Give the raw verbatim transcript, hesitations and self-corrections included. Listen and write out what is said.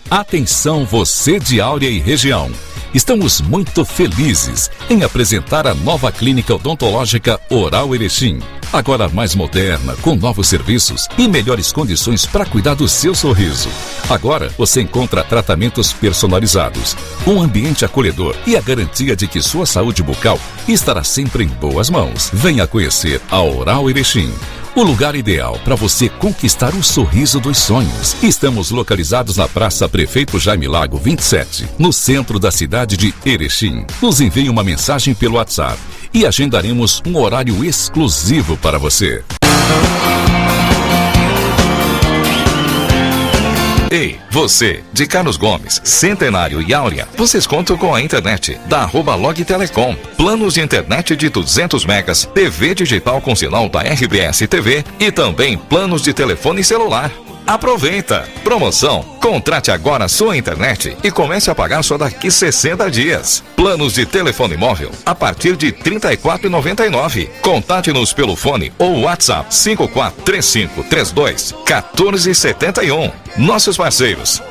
Atenção você de Áurea e região. Estamos muito felizes em apresentar a nova clínica odontológica Oral Erechim. Agora mais moderna, com novos serviços e melhores condições para cuidar do seu sorriso. Agora você encontra tratamentos personalizados, um ambiente acolhedor e a garantia de que sua saúde bucal estará sempre em boas mãos. Venha conhecer a Oral Erechim. O lugar ideal para você conquistar o sorriso dos sonhos. Estamos localizados na Praça Prefeito Jaime Lago vinte e sete, no centro da cidade de Erechim. Nos envie uma mensagem pelo WhatsApp e agendaremos um horário exclusivo para você. Ei, você, de Carlos Gomes, Centenário e Áurea, vocês contam com a internet da arroba Log Telecom. Planos de internet de duzentos megas, T V digital com sinal da R B S T V e também planos de telefone celular. Aproveita! Promoção! Contrate agora sua internet e comece a pagar só daqui sessenta dias. Planos de telefone móvel a partir de trinta e quatro reais e noventa e nove centavos. Contate-nos pelo fone ou WhatsApp cinco quatro três cinco três dois um quatro sete um. Nossos parceiros